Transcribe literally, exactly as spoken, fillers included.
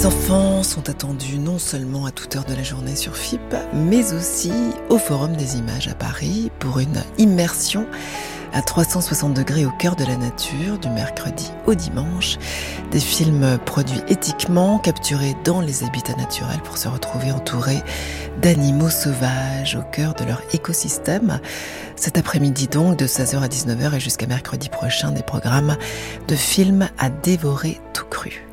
Les enfants sont attendus non seulement à toute heure de la journée sur F I P, mais aussi au Forum des Images à Paris pour une immersion à trois cent soixante degrés au cœur de la nature, du mercredi au dimanche. Des films produits éthiquement, capturés dans les habitats naturels pour se retrouver entourés d'animaux sauvages au cœur de leur écosystème. Cet après-midi donc, de seize heures à dix-neuf heures et jusqu'à mercredi prochain, des programmes de films à dévorer tout cru.